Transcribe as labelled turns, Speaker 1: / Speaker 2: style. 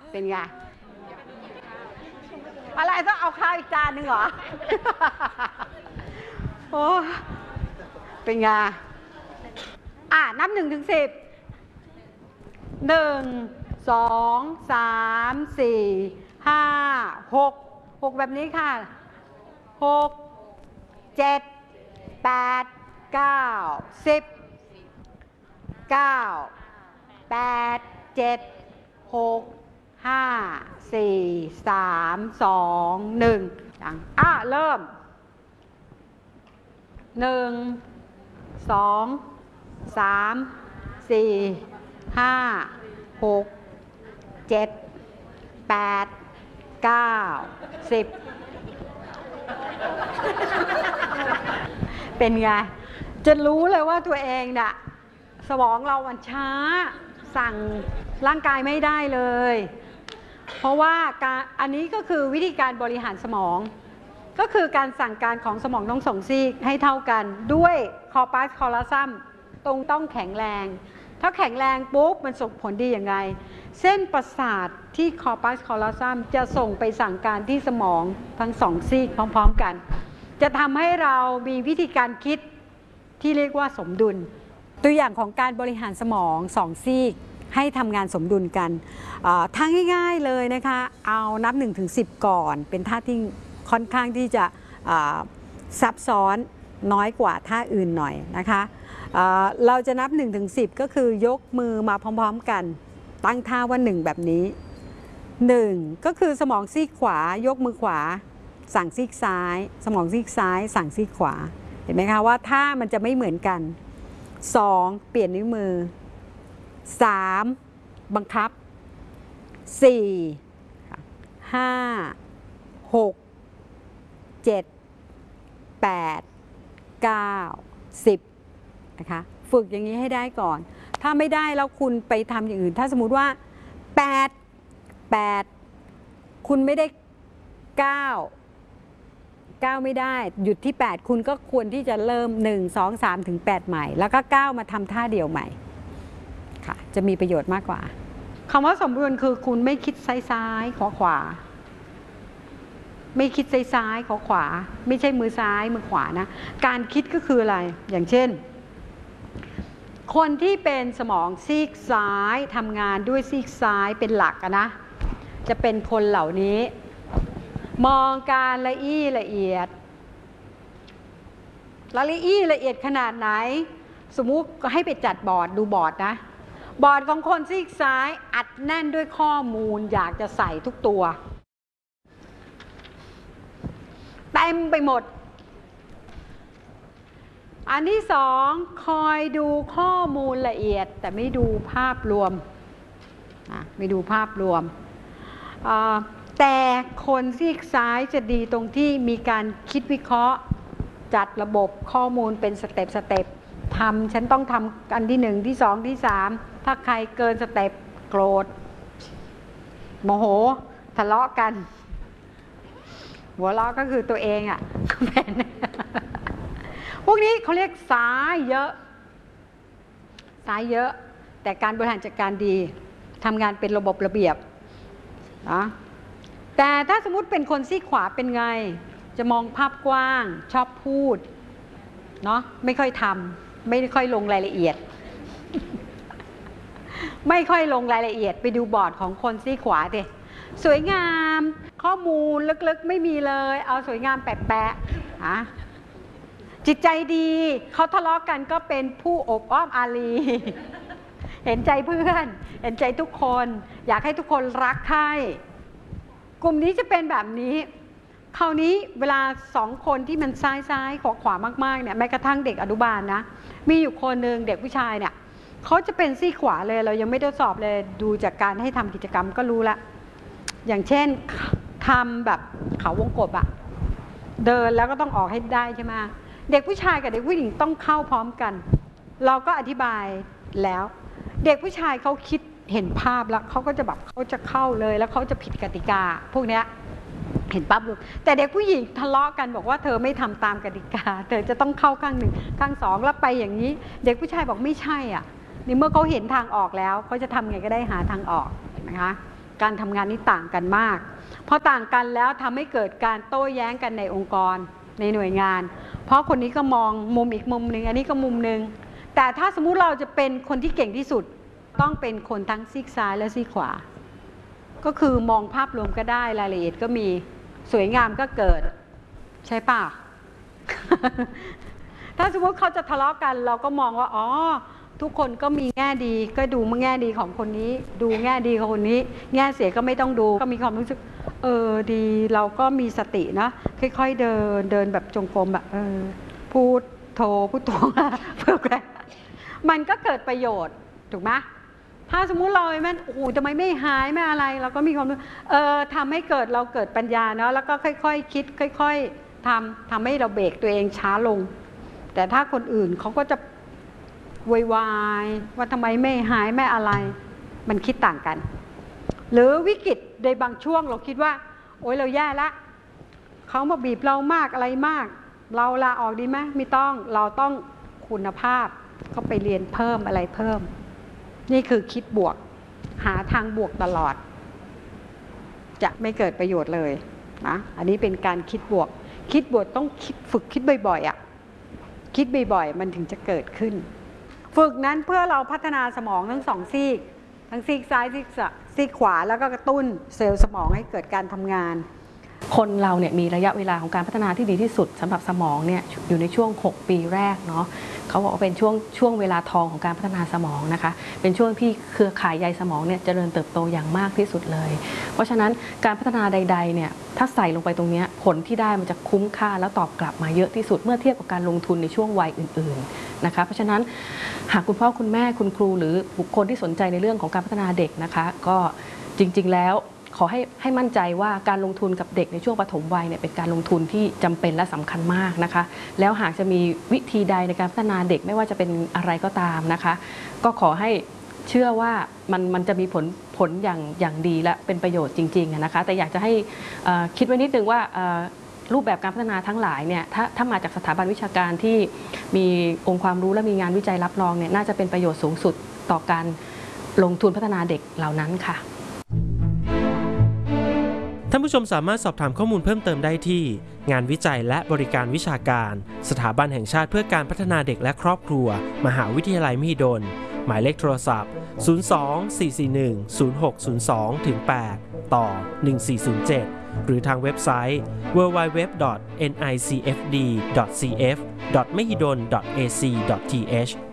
Speaker 1: เป็นไงอะไรต้องเอาข้าวอีกจานหนึ่งเหรอ โอ้เป็นไงนับ1 ถึง 10 1 2 3 4 5 6แบบนี้ค่ะ6 7 8 9 10 9 8 7 6 5 4 3 2 1เริ่ม1 2 3 4 5 6 7 8 9 10เป็นไงจะรู้เลยว่าตัวเองน่ะสมองเรามันช้าสั่งร่างกายไม่ได้เลยเพราะว่าอันนี้ก็คือวิธีการบริหารสมองก็คือการสั่งการของสมองทั้ง2 ซีกให้เท่ากันด้วยคอร์ปัสคอลลัซัมตรงต้องแข็งแรงถ้าแข็งแรงปุ๊บมันส่งผลดีอย่างไรเส้นประสาทที่คอร์ปัสคอลลัซัมจะส่งไปสั่งการที่สมองทั้ง2 ซีกพร้อมๆกันจะทำให้เรามีวิธีการคิดที่เรียกว่าสมดุลตัวอย่างของการบริหารสมอง2 ซีกให้ทำงานสมดุลกันท่าง่ายๆเลยนะคะเอานับ1 ถึง 10ก่อนเป็นท่าที่ค่อนข้างที่จะซับซ้อนน้อยกว่าท่าอื่นหน่อยนะคะเราจะนับ1 ถึง 10ก็คือยกมือมาพร้อมๆกันตั้งท่าว่า1แบบนี้1ก็คือสมองซีกขวายกมือขวาสั่งซีกซ้ายสมองซีกซ้ายสั่งซีกขวาเห็นไหมคะว่าท่ามันจะไม่เหมือนกัน2เปลี่ยนนิ้วมือ3บังคับ4 5 6 7 8 9 10นะคะฝึกอย่างนี้ให้ได้ก่อนถ้าไม่ได้แล้วคุณไปทำอย่างอื่นถ้าสมมุติว่า8คุณไม่ได้9ไม่ได้หยุดที่8คุณก็ควรที่จะเริ่ม1 2 3 ถึง 8ใหม่แล้วก็9มาทำท่าเดียวใหม่ค่ะจะมีประโยชน์มากกว่าคำว่าสมดุลคือคุณไม่คิดซ้ายขวาไม่คิดซ้ายขวาไม่ใช่มือซ้ายมือขวานะการคิดก็คืออะไรอย่างเช่นคนที่เป็นสมองซีกซ้ายทำงานด้วยซีกซ้ายเป็นหลักนะจะเป็นคนเหล่านี้มองการละเอียดขนาดไหนสมมุติให้ไปจัดบอร์ดดูบอร์ดนะบอร์ดของคนซีกซ้ายอัดแน่นด้วยข้อมูลอยากจะใส่ทุกตัวเต็มไปหมดอันที่2คอยดูข้อมูลละเอียดแต่ไม่ดูภาพรวมไม่ดูภาพรวมแต่คนซีกซ้ายจะดีตรงที่มีการคิดวิเคราะห์จัดระบบข้อมูลเป็นสเต็ปฉันต้องทำอันที่1ที่2ที่3ถ้าใครเกินสเต็ปโกรธโมโหทะเลาะกันหัวเราะก็คือตัวเองเป็นพวกนี้เขาเรียกซ้ายเยอะแต่การบริหารจัดการดีทำงานเป็นระบบระเบียบนะแต่ถ้าสมมุติเป็นคนซีกขวาเป็นไงจะมองภาพกว้างชอบพูดเนาะไม่ค่อยทำไม่ค่อยลงรายละเอียด ไม่ค่อยลงรายละเอียดไปดูบอร์ดของคนซีกขวาดิสวยงามข้อมูลลึกๆไม่มีเลยเอาสวยงามแปะจิตใจดีเขาทะเลาะกันก็เป็นผู้อบอ้อมอารีเห็นใจเพื่อนเห็นใจทุกคนอยากให้ทุกคนรักใคร่กลุ่มนี้จะเป็นแบบนี้คราวนี้เวลา2คนที่มันซ้ายขวามากๆเนี่ยแม้กระทั่งเด็กอนุบาลนะมีอยู่คนหนึ่งเด็กผู้ชายเนี่ยเขาจะเป็นซีกขวาเลยเรายังไม่ทดสอบเลยดูจากการให้ทำกิจกรรมก็รู้ละอย่างเช่นทำแบบเขาวงกบเดินแล้วก็ต้องออกให้ได้ใช่ไหมเด็กผู้ชายกับเด็กผู้หญิงต้องเข้าพร้อมกันเราก็อธิบายแล้วเด็กผู้ชายเขาคิดเห็นภาพแล้วเขาก็จะแบบเขาจะเข้าเลยแล้วเขาจะผิดกติกาพวกเนี้ยเห็นปั๊บเลยแต่เด็กผู้หญิงทะเลาะกันบอกว่าเธอไม่ทำตามกติกาเธอจะต้องเข้าข้าง1ข้าง2แล้วไปอย่างนี้เด็กผู้ชายบอกไม่ใช่นี่เมื่อเขาเห็นทางออกแล้วเขาจะทำไงก็ได้หาทางออกนะคะการทำงานนี้ต่างกันมากพอต่างกันแล้วทำให้เกิดการโต้แย้งกันในองค์กรในหน่วยงานเพราะคนนี้ก็มองมุมอีกมุมหนึ่งอันนี้ก็มุมหนึ่งแต่ถ้าสมมุติเราจะเป็นคนที่เก่งที่สุดต้องเป็นคนทั้งซีกซ้ายและซีกขวาก็คือมองภาพรวมก็ได้รายละเอียดก็มีสวยงามก็เกิดใช่ป่ะ ถ้าสมมติเขาจะทะเลาะกันเราก็มองว่าอ๋อทุกคนก็มีแง่ดีก็ดูแง่ดีของคนนี้ดูแง่ดีของคนนี้แง่เสียก็ไม่ต้องดูก็มีความรู้สึกดีเราก็มีสตินะค่อยๆเดินแบบจงกรมแบบพูดโทพูดตัวเพื่อแกมันก็เกิดประโยชน์ถูกไหมถ้าสมมุติเราไม่โอ้โหทำไมไม่หายไม่อะไรเราก็มีความรู้ทำให้เราเกิดปัญญาเนาะแล้วก็ค่อยๆคิดค่อยๆทำให้เราเบรกตัวเองช้าลงแต่ถ้าคนอื่นเขาก็จะวายว่าทำไมไม่หายไม่อะไรมันคิดต่างกันหรือวิกฤตในบางช่วงเราคิดว่าโอ๊ยเราแย่ละเขามาบีบเรามากอะไรมากเราลาออกดีไหมไม่ต้องเราต้องคุณภาพเขาไปเรียนเพิ่มอะไรเพิ่มนี่คือคิดบวกหาทางบวกตลอดจะไม่เกิดประโยชน์เลยนะอันนี้เป็นการคิดบวกต้องฝึกคิดบ่อยๆคิดบ่อยๆมันถึงจะเกิดขึ้นฝึกนั้นเพื่อเราพัฒนาสมองทั้งสองซีกทั้งซีกซ้ายซีกขวาแล้วก็กระตุ้นเซลล์สมองให้เกิดการทำงาน
Speaker 2: คนเราเนี่ยมีระยะเวลาของการพัฒนาที่ดีที่สุดสำหรับสมองเนี่ยอยู่ในช่วง6 ปีแรกเนาะเขาบอกว่าเป็นช่วงเวลาทองของการพัฒนาสมองนะคะเป็นช่วงที่เครือข่ายใยสมองเนี่ยเจริญเติบโตอย่างมากที่สุดเลยเพราะฉะนั้นการพัฒนาใดๆเนี่ยถ้าใส่ลงไปตรงนี้ผลที่ได้มันจะคุ้มค่าแล้วตอบกลับมาเยอะที่สุดเมื่อเทียบกับการลงทุนในช่วงวัยอื่นๆนะคะเพราะฉะนั้นหากคุณพ่อคุณแม่คุณครูหรือบุคคลที่สนใจในเรื่องของการพัฒนาเด็กนะคะก็จริงๆแล้วขอให้มั่นใจว่าการลงทุนกับเด็กในช่วงปฐมวัยเนี่ยเป็นการลงทุนที่จำเป็นและสำคัญมากนะคะแล้วหากจะมีวิธีใดในการพัฒนาเด็กไม่ว่าจะเป็นอะไรก็ตามนะคะก็ขอให้เชื่อว่ามันจะมีผลอย่างดีและเป็นประโยชน์จริงๆนะคะแต่อยากจะให้คิดไว้นิดนึงว่ารูปแบบการพัฒนาทั้งหลายเนี่ยถ้ามาจากสถาบันวิชาการที่มีองค์ความรู้และมีงานวิจัยรับรองเนี่ยน่าจะเป็นประโยชน์สูงสุดต่อการลงทุนพัฒนาเด็กเหล่านั้นค่ะ
Speaker 3: ท่านผู้ชมสามารถสอบถามข้อมูลเพิ่มเติมได้ที่งานวิจัยและบริการวิชาการสถาบันแห่งชาติเพื่อการพัฒนาเด็กและครอบครัวมหาวิทยาลัยมหิดลหมายเลขโทรศัพท์02-441-0602-8 ต่อ 1407 หรือทางเว็บไซต์ www.nicfd.cf.mahidol.ac.th